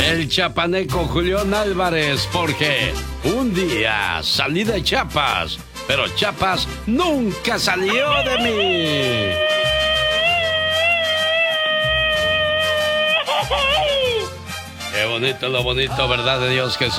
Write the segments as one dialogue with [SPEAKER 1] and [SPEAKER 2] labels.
[SPEAKER 1] el chapaneco Julián Álvarez, porque un día salí de Chiapas, pero Chiapas nunca salió de mí. Qué bonito lo bonito, ¿verdad de Dios que sí?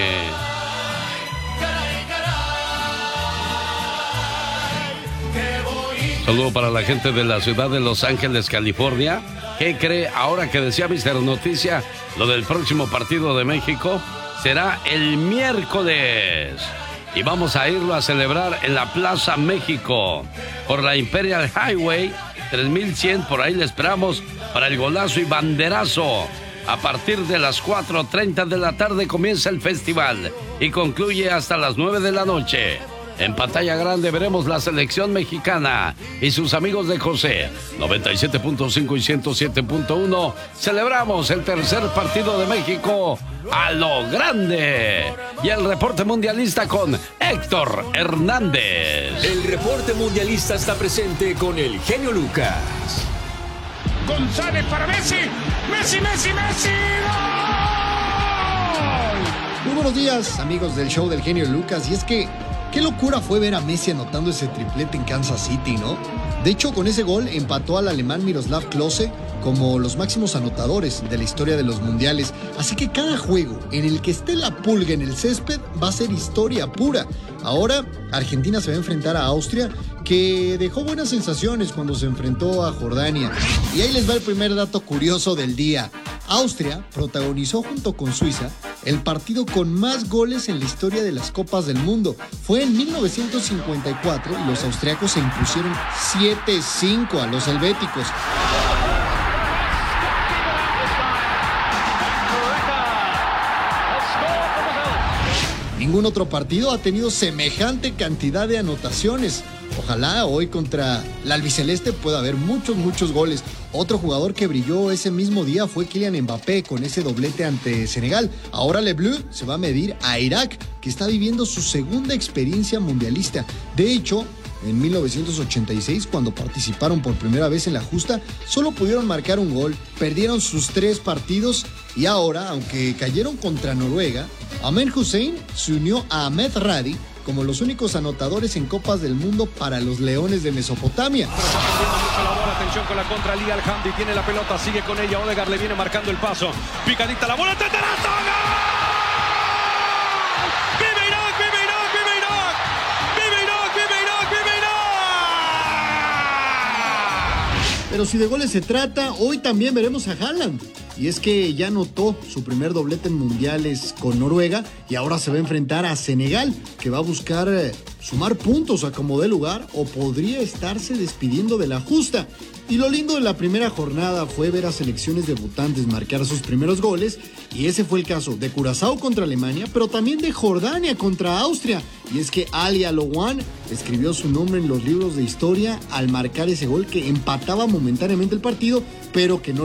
[SPEAKER 1] Saludo para la gente de la ciudad de Los Ángeles, California. ¿Qué cree ahora que decía Mr. Noticia? Lo del próximo partido de México será el miércoles. Y vamos a irlo a celebrar en la Plaza México, por la Imperial Highway 3100. Por ahí le esperamos para el golazo y banderazo. A partir de las 4:30 de la tarde comienza el festival y concluye hasta las 9 de la noche. En pantalla grande veremos la selección mexicana y sus amigos de José, 97.5 y 107.1. Celebramos el tercer partido de México a lo grande. Y el reporte mundialista con Héctor Hernández.
[SPEAKER 2] El reporte mundialista está presente con el genio Lucas.
[SPEAKER 3] González para Messi. Messi. ¡Gol!
[SPEAKER 4] Muy buenos días, amigos del show del genio Lucas. Y es que, qué locura fue ver a Messi anotando ese triplete en Kansas City, ¿no? De hecho, con ese gol empató al alemán Miroslav Klose como los máximos anotadores de la historia de los mundiales. Así que cada juego en el que esté la pulga en el césped va a ser historia pura. Ahora, Argentina se va a enfrentar a Austria, que dejó buenas sensaciones cuando se enfrentó a Jordania. Y ahí les va el primer dato curioso del día. Austria protagonizó junto con Suiza el partido con más goles en la historia de las Copas del Mundo. Fue en 1954 y los austriacos se impusieron 7-5 a los helvéticos. Ningún otro partido ha tenido semejante cantidad de anotaciones. Ojalá hoy contra la albiceleste pueda haber muchos goles. Otro jugador que brilló ese mismo día fue Kylian Mbappé con ese doblete ante Senegal. Ahora Le Bleu se va a medir a Irak, que está viviendo su segunda experiencia mundialista. De hecho, en 1986, cuando participaron por primera vez en la justa, solo pudieron marcar un gol, perdieron sus 3 partidos y ahora, aunque cayeron contra Noruega, Ahmed Hussein se unió a Ahmed Radi como los únicos anotadores en Copas del Mundo para los Leones de Mesopotamia.
[SPEAKER 5] Pero está perdiendo mucho la bola, atención con la contra, Ali Al-Hamdi tiene la pelota, sigue con ella, Odegaard le viene marcando el paso, picadita la bola, ¡teterazo! ¡Gol! ¡Vive Irak, vive Irak, vive Irak! ¡Vive Irak, vive Irak, vive Irak!
[SPEAKER 4] Pero si de goles se trata, hoy también veremos a Haaland. Y es que ya anotó su primer doblete en mundiales con Noruega y ahora se va a enfrentar a Senegal, que va a buscar sumar puntos a como dé lugar o podría estarse despidiendo de la justa. Y lo lindo de la primera jornada fue ver a selecciones debutantes marcar sus primeros goles, y ese fue el caso de Curazao contra Alemania, pero también de Jordania contra Austria. Y es que Ali Alowan escribió su nombre en los libros de historia al marcar ese gol que empataba momentáneamente el partido, pero que no